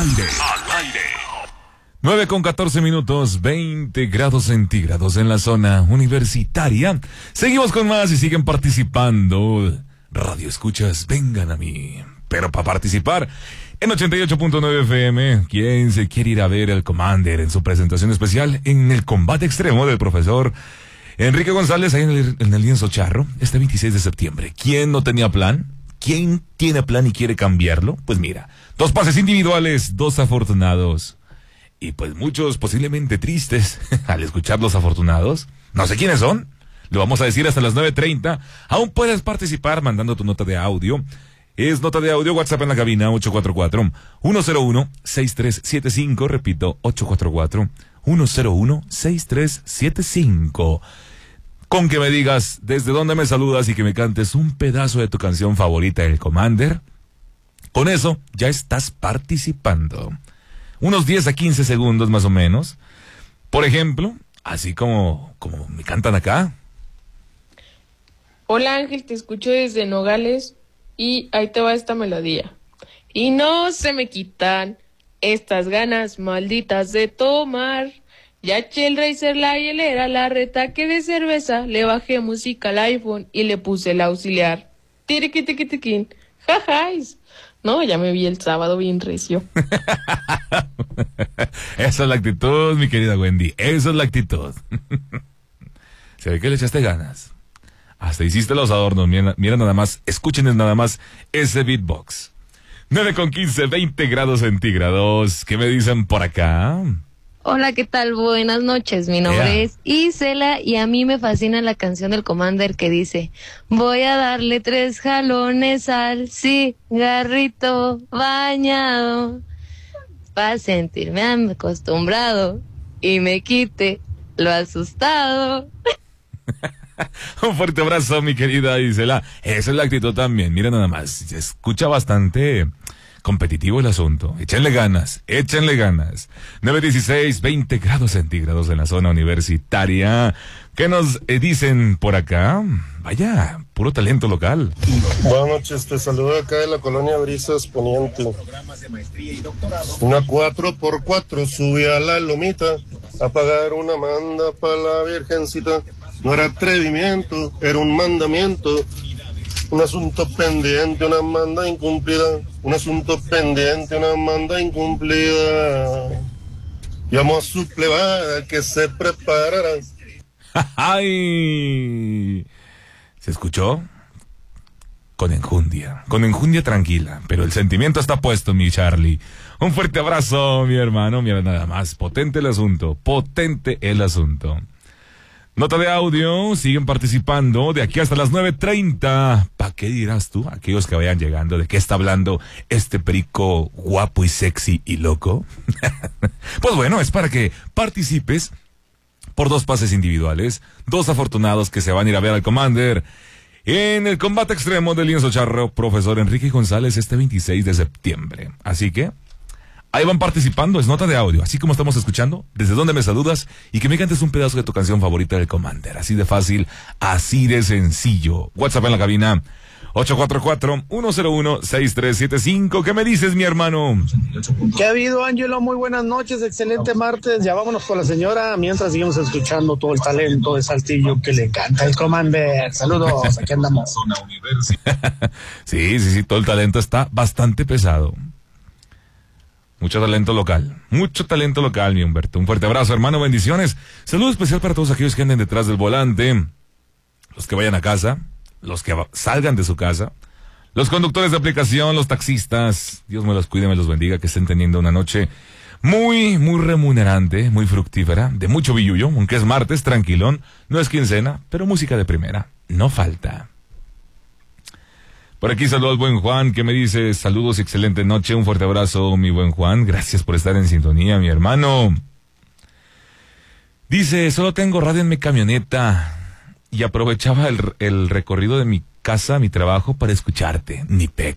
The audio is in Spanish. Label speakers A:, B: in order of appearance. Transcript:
A: aire. 9:14, 20 grados centígrados en la zona universitaria. Seguimos con más y siguen participando. Radio escuchas, vengan a mí. Pero para participar, en 88.9 FM, ¿quién se quiere ir a ver el Commander en su presentación especial en el combate extremo del profesor Enrique González, ahí en el lienzo charro, este 26 de septiembre? ¿Quién no tenía plan? ¿Quién tiene plan y quiere cambiarlo? Pues mira, 2 pases individuales, 2 afortunados. Y pues muchos posiblemente tristes al escuchar los afortunados. No sé quiénes son. Lo vamos a decir hasta las 9:30. Aún puedes participar mandando tu nota de audio. Es nota de audio, WhatsApp en la cabina, 844-101-6375. Repito, 844-101-6375. Con que me digas desde dónde me saludas y que me cantes un pedazo de tu canción favorita del Commander. Con eso ya estás participando. Unos 10 a 15 segundos más o menos. Por ejemplo, así como me cantan acá.
B: Hola Ángel, te escucho desde Nogales y ahí te va esta melodía. Y no se me quitan estas ganas malditas de tomar. Ya eché el Razer, la hielera, la retaque de cerveza, le bajé música al iPhone y le puse el auxiliar. Tiriquitiquitiquín, jajáis. No, ya me vi el sábado bien recio.
A: Esa es la actitud, mi querida Wendy. Esa es la actitud. Se ve que le echaste ganas. Hasta hiciste los adornos. Mira nada más, escuchen nada más ese beatbox. 9:15, 20 grados centígrados. ¿Qué me dicen por acá?
C: Hola, ¿qué tal? Buenas noches, mi nombre es Isela y a mí me fascina la canción del Commander que dice: voy a darle 3 jalones al cigarrito bañado para sentirme acostumbrado y me quite lo asustado.
A: Un fuerte abrazo, mi querida Isela. Esa es la actitud también. Mira nada más, se escucha bastante competitivo el asunto. Échenle ganas, échenle ganas. 9:16, 20 grados centígrados en la zona universitaria. ¿Qué nos dicen por acá? Vaya, puro talento local.
D: Buenas noches, te saludo acá de la colonia Brisas Poniente. Una 4x4 subí a la lomita a pagar una manda para la virgencita. No era atrevimiento, era un mandamiento. Un asunto pendiente, una manda incumplida. Un asunto pendiente, una manda incumplida. Llamó a su plebada que se preparara.
A: ¡Ay! ¿Se escuchó? Con enjundia tranquila, pero el sentimiento está puesto, mi Charlie. Un fuerte abrazo, mi hermano. Mira nada más, potente el asunto. Nota de audio, siguen participando de aquí hasta las 9:30. ¿Para qué dirás tú, aquellos que vayan llegando, de qué está hablando este perico guapo y sexy y loco? Pues bueno, es para que participes por 2 pases individuales, 2 afortunados que se van a ir a ver al Commander en el combate extremo del lienzo charro, profesor Enrique González, este 26 de septiembre. Así que ahí van participando, es nota de audio, así como estamos escuchando, desde dónde me saludas y que me cantes un pedazo de tu canción favorita del Commander. Así de fácil, así de sencillo. WhatsApp en la cabina, 844-101-6375. ¿Qué me dices, mi hermano?
E: ¿Qué ha habido, Ángelo? Muy buenas noches, excelente martes. Ya vámonos con la señora, mientras seguimos escuchando todo el talento de Saltillo que le encanta el Commander. Saludos, aquí andamos.
A: Sí, todo el talento está bastante pesado. Mucho talento local, mi Humberto. Un fuerte abrazo, hermano, bendiciones. Saludo especial para todos aquellos que anden detrás del volante, los que vayan a casa, los que salgan de su casa, los conductores de aplicación, los taxistas. Dios me los cuide, me los bendiga, que estén teniendo una noche muy remunerante, muy fructífera, de mucho billullo, aunque es martes, tranquilón, no es quincena, pero música de primera, no falta. Por aquí saludo al buen Juan, que me dice: saludos y excelente noche. Un fuerte abrazo, mi buen Juan. Gracias por estar en sintonía, mi hermano. Dice: solo tengo radio en mi camioneta y aprovechaba el recorrido de mi casa, mi trabajo, para escucharte. Ni